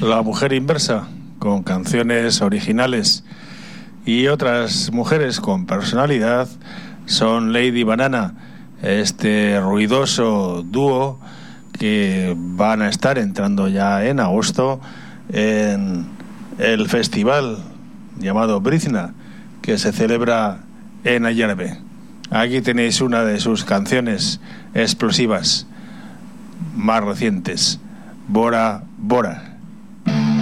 La mujer inversa, con canciones originales, y otras mujeres con personalidad son Lady Banana, este ruidoso dúo que van a estar entrando ya en agosto en el festival llamado Brizna, que se celebra en Ayerbe. Aquí tenéis una de sus canciones explosivas más recientes, Bora Bora.